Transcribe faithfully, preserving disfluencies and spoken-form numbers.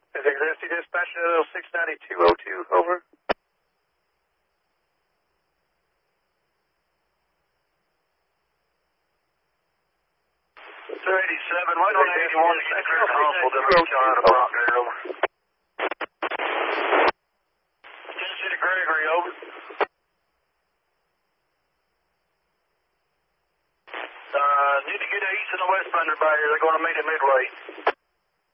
Is Exercy dispatch to six ninety-two oh two, over. two eighty-seven, right on eighty-one, get a clear to Huntsville, W Carolina, Brockner, over. Tennessee to Gregory, over. Uh, need to get an east and a westbound by here, they're going to meet at Midway.